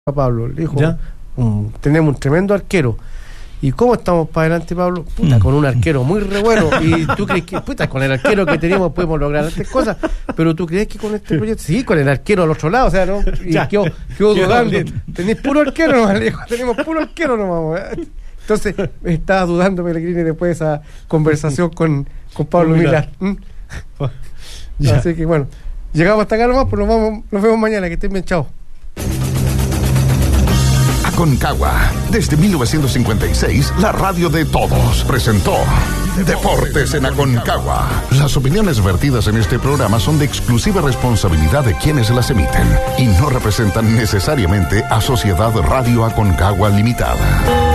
a Pablo, le dijo, ¿Ya? tenemos un tremendo arquero. ¿Y cómo estamos para adelante, Pablo? Puta, con un arquero muy re bueno. ¿Y tú crees que, puta, con el arquero que tenemos podemos lograr estas cosas? Pero tú crees que con este proyecto, sí, con el arquero al otro lado, o sea, ¿no? Y quedó dudando. Tenés puro arquero nomás, le dijo, tenemos puro arquero nomás. Entonces, estaba dudando Pellegrini después de esa conversación con Pablo Milán. Así que bueno, llegamos hasta acá nomás, pues nos vemos mañana, que estén bien, chao. Aconcagua, desde 1956, la radio de todos, presentó Deportes en Aconcagua. Las opiniones vertidas en este programa son de exclusiva responsabilidad de quienes las emiten y no representan necesariamente a Sociedad Radio Aconcagua Limitada.